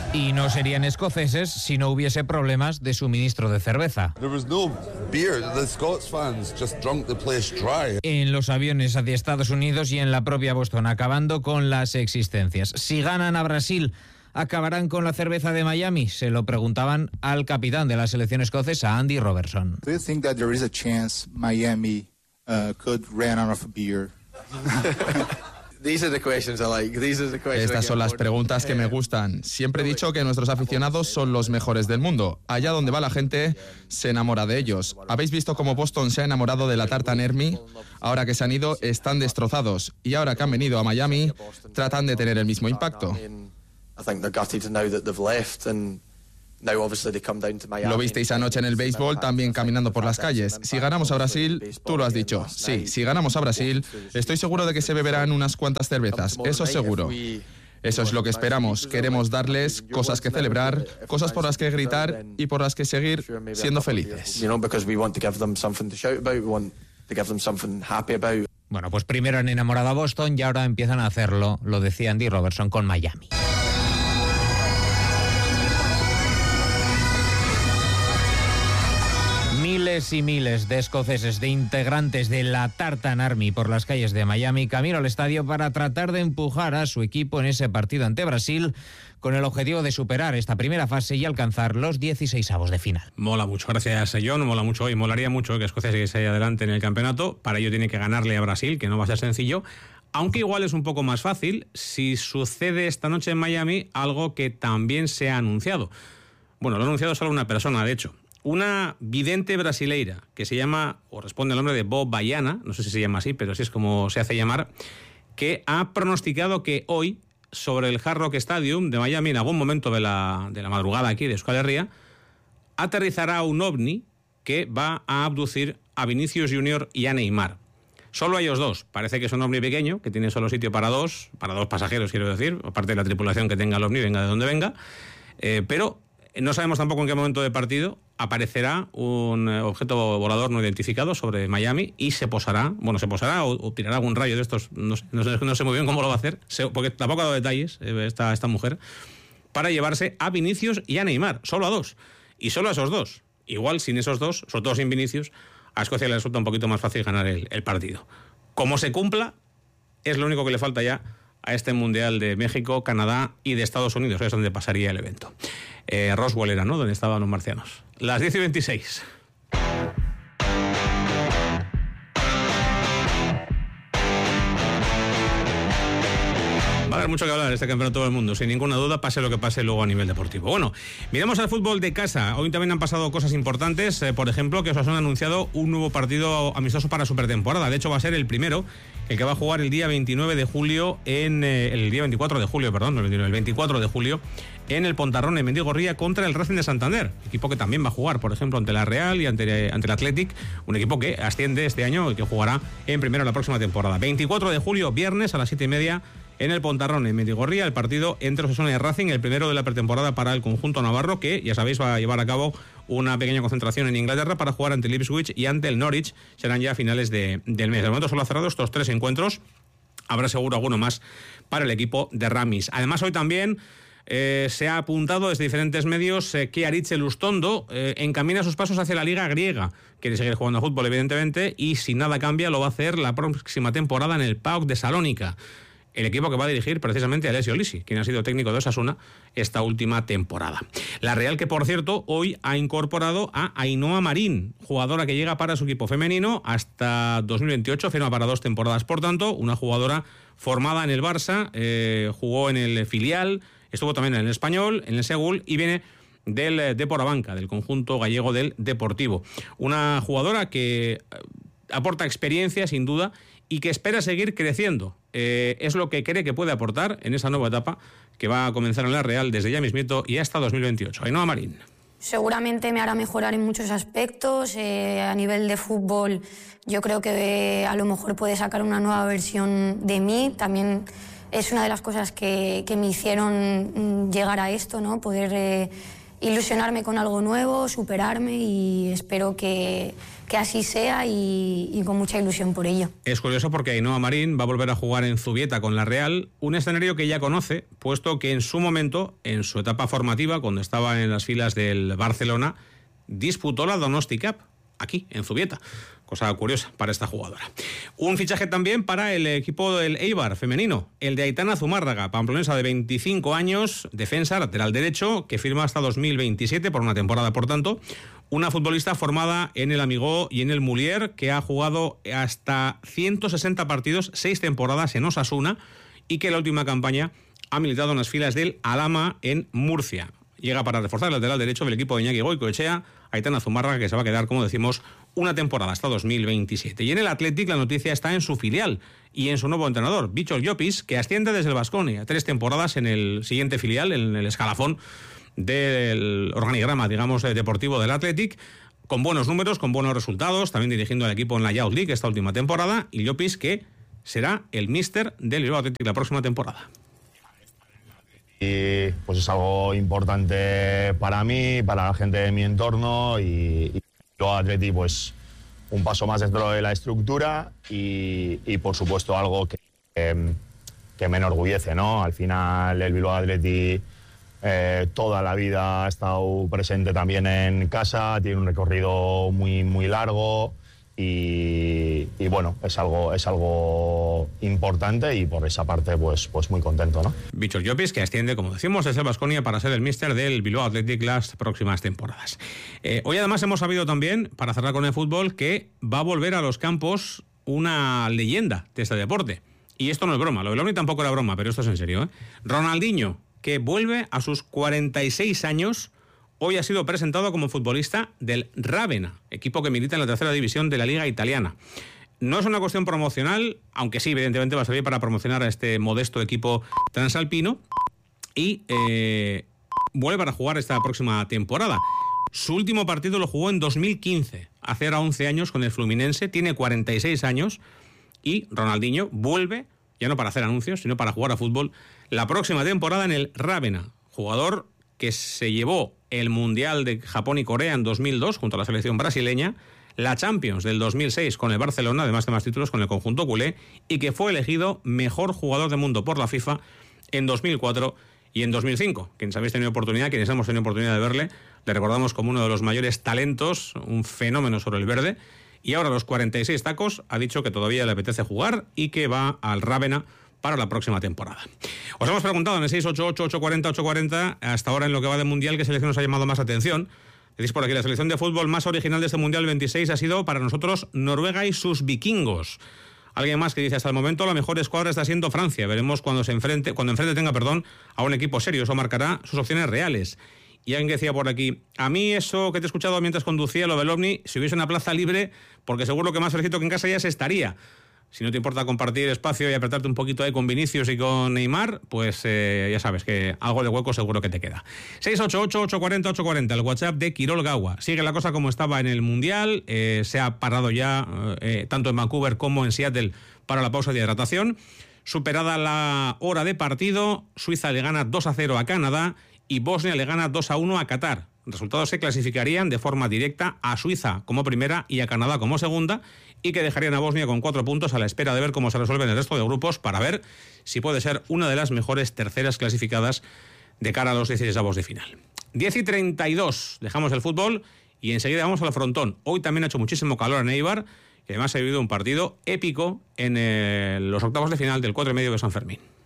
Y no serían escoceses si no hubiese problemas de suministro de cerveza. En los aviones hacia Estados Unidos y en la propia Boston, acabando con las existencias. Si ganan a Brasil, ¿acabarán con la cerveza de Miami? Se lo preguntaban al capitán de la selección escocesa, Andy Robertson. Do you think that there is a chance Miami could run out of beer? Estas son las preguntas que me gustan. Siempre he dicho que nuestros aficionados son los mejores del mundo. Allá donde va la gente, se enamora de ellos. ¿Habéis visto cómo Boston se ha enamorado de la tarta Nermi? Ahora que se han ido, están destrozados. Y ahora que han venido a Miami, tratan de tener el mismo impacto. Lo visteis anoche en el béisbol, también caminando por las calles. Si ganamos a Brasil, tú lo has dicho. Sí, si ganamos a Brasil, estoy seguro de que se beberán unas cuantas cervezas, eso seguro. Eso es lo que esperamos. Queremos darles cosas que celebrar, cosas por las que gritar y por las que seguir siendo felices. Bueno, pues primero han enamorado a Boston y ahora empiezan a hacerlo, lo decía Andy Robertson, con Miami. Miles y miles de escoceses, de integrantes de la Tartan Army por las calles de Miami, camino al estadio para tratar de empujar a su equipo en ese partido ante Brasil, con el objetivo de superar esta primera fase y alcanzar los 16avos de final. Mola mucho, gracias John, mola mucho y molaría mucho que Escocia siguiese ahí adelante en el campeonato. Para ello tiene que ganarle a Brasil, que no va a ser sencillo, aunque igual es un poco más fácil si sucede esta noche en Miami algo que también se ha anunciado. Bueno, lo ha anunciado solo una persona, de hecho. Una vidente brasileira que se llama, o responde al nombre de Bo Baiana, no sé si se llama así, pero así es como se hace llamar, que ha pronosticado que hoy, sobre el Hard Rock Stadium de Miami, en algún momento de la madrugada aquí de Euskal Herria, aterrizará un ovni que va a abducir a Vinicius Junior y a Neymar. Solo a ellos dos. Parece que es un ovni pequeño, que tiene solo sitio para dos pasajeros, quiero decir, aparte de la tripulación que tenga el ovni, venga de donde venga, pero no sabemos tampoco en qué momento de partido aparecerá un objeto volador no identificado sobre Miami y se posará o tirará algún rayo de estos, no sé muy bien cómo lo va a hacer, porque tampoco ha dado detalles esta mujer, para llevarse a Vinicius y a Neymar, solo a dos, y solo a esos dos. Igual sin esos dos, sobre todo sin Vinicius, a Escocia le resulta un poquito más fácil ganar el partido. Como se cumpla, es lo único que le falta ya a este Mundial de México, Canadá y de Estados Unidos, es donde pasaría el evento. Roswell era, ¿no?, donde estaban los marcianos. Las 10:26. Va a haber mucho que hablar de este campeonato del mundo, sin ninguna duda, pase lo que pase luego a nivel deportivo. Bueno, miremos al fútbol de casa. Hoy también han pasado cosas importantes, por ejemplo, que Osasuna ha anunciado un nuevo partido amistoso para supertemporada. De hecho, va a ser el primero, el que va a jugar el día 29 de julio el día 24 de julio, perdón, el 24 de julio, en el Pontarrón, en Mendigorría, contra el Racing de Santander, equipo que también va a jugar, por ejemplo, ante la Real y ante el Athletic, un equipo que asciende este año y que jugará en primero la próxima temporada. 24 de julio, viernes, a las 7:30, en el Pontarrón, en Mendigorría, el partido entre Osasuna y Racing, el primero de la pretemporada para el conjunto navarro, que, ya sabéis, va a llevar a cabo una pequeña concentración en Inglaterra para jugar ante el Ipswich y ante el Norwich. Serán ya a finales del mes. De momento solo ha cerrado estos 3 encuentros. Habrá seguro alguno más para el equipo de Ramis. Además, hoy también se ha apuntado desde diferentes medios que Aritz Lustondo encamina sus pasos hacia la Liga Griega. Quiere seguir jugando a fútbol, evidentemente, y si nada cambia lo va a hacer la próxima temporada en el PAOK de Salónica, el equipo que va a dirigir precisamente a Alessio Lisi, quien ha sido técnico de Osasuna esta última temporada. La Real, que por cierto hoy ha incorporado a Ainhoa Marín, jugadora que llega para su equipo femenino hasta 2028, firma para 2 temporadas, por tanto, una jugadora formada en el Barça, jugó en el filial, estuvo también en el Español, en el Seúl, y viene del Depor-Abanca, del conjunto gallego del Deportivo. Una jugadora que aporta experiencia, sin duda, y que espera seguir creciendo. Es lo que cree que puede aportar en esa nueva etapa que va a comenzar en la Real desde ya mismito y hasta 2028. Ainhoa Marín. Seguramente me hará mejorar en muchos aspectos. A nivel de fútbol, yo creo que a lo mejor puede sacar una nueva versión de mí. También es una de las cosas que me hicieron llegar a esto, ¿no? Poder ilusionarme con algo nuevo, superarme y espero que así sea y con mucha ilusión por ello. Es curioso porque Ainhoa Marín va a volver a jugar en Zubieta con la Real, un escenario que ya conoce, puesto que en su momento, en su etapa formativa, cuando estaba en las filas del Barcelona, disputó la Donosti Cup, aquí, en Zubieta. Cosa curiosa para esta jugadora. Un fichaje también para el equipo del Eibar femenino, el de Aitana Zumárraga, pamplonesa de 25 años, defensa, lateral derecho, que firma hasta 2027 por una temporada, por tanto. Una futbolista formada en el Amigó y en el Mulier, que ha jugado hasta 160 partidos, 6 temporadas en Osasuna, y que en la última campaña ha militado en las filas del Alhama en Murcia. Llega para reforzar el lateral derecho del equipo de Iñaki Goicoechea, Aitana Zumárraga, que se va a quedar, como decimos, una temporada hasta 2027. Y en el Athletic la noticia está en su filial y en su nuevo entrenador, Víctor Llopis, que asciende desde el Baskonia, 3 temporadas en el siguiente filial, en el escalafón del organigrama, digamos, deportivo del Athletic, con buenos números, con buenos resultados, también dirigiendo al equipo en la Youth League esta última temporada, y Llopis, que será el míster del Bilbao Athletic la próxima temporada. Y pues es algo importante para mí, para la gente de mi entorno y Bilbao Athletic, pues un paso más dentro de la estructura y por supuesto algo que me enorgullece, ¿no? Al final el Bilbao Athletic toda la vida ha estado presente también en casa, tiene un recorrido muy, muy largo y bueno, es algo importante y por esa parte pues muy contento, ¿no? Víctor Llopis, que asciende, como decimos, desde el Baskonia para ser el míster del Bilbao Athletic las próximas temporadas. Hoy además hemos sabido también, para cerrar con el fútbol, que va a volver a los campos una leyenda de este deporte. Y esto no es broma, lo del Omni tampoco era broma, pero esto es en serio, ¿eh? Ronaldinho, que vuelve a sus 46 años, hoy ha sido presentado como futbolista del Ravenna, equipo que milita en la tercera división de la Liga Italiana. No es una cuestión promocional, aunque sí, evidentemente va a servir para promocionar a este modesto equipo transalpino, y vuelve para jugar esta próxima temporada. Su último partido lo jugó en 2015, hace ahora 11 años con el Fluminense, tiene 46 años, y Ronaldinho vuelve, ya no para hacer anuncios, sino para jugar a fútbol la próxima temporada en el Ravenna, jugador que se llevó el Mundial de Japón y Corea en 2002 junto a la selección brasileña, la Champions del 2006 con el Barcelona, además de más títulos con el conjunto culé, y que fue elegido mejor jugador del mundo por la FIFA en 2004 y en 2005. Quienes habéis tenido oportunidad, quienes hemos tenido oportunidad de verle, le recordamos como uno de los mayores talentos, un fenómeno sobre el verde, y ahora a los 46 tacos ha dicho que todavía le apetece jugar y que va al Ravenna para la próxima temporada. Os hemos preguntado en el 688-840-840 hasta ahora en lo que va de Mundial qué selección os ha llamado más atención. Decís por aquí, la selección de fútbol más original de este Mundial 26 ha sido para nosotros Noruega y sus vikingos. Alguien más que dice, hasta el momento la mejor escuadra está siendo Francia. Veremos cuando enfrente tenga a un equipo serio. Eso marcará sus opciones reales. Y alguien que decía por aquí, a mí eso que te he escuchado mientras conducía, lo del Omni, si hubiese una plaza libre, porque seguro que más felicito que en casa ya se estaría. Si no te importa compartir espacio y apretarte un poquito ahí con Vinicius y con Neymar, pues ya sabes que algo de hueco seguro que te queda. 688-840-840, el WhatsApp de Quirol Gawa. Sigue la cosa como estaba en el Mundial, se ha parado ya tanto en Vancouver como en Seattle para la pausa de hidratación. Superada la hora de partido, Suiza le gana 2-0 a Canadá y Bosnia le gana 2-1 a Qatar. Resultados se clasificarían de forma directa a Suiza como primera y a Canadá como segunda, y que dejarían a Bosnia con 4 puntos a la espera de ver cómo se resuelven el resto de grupos para ver si puede ser una de las mejores terceras clasificadas de cara a los 16avos de final. 10:32, dejamos el fútbol y enseguida vamos al frontón. Hoy también ha hecho muchísimo calor en Eibar y además ha vivido un partido épico en los octavos de final del 4 y medio de San Fermín.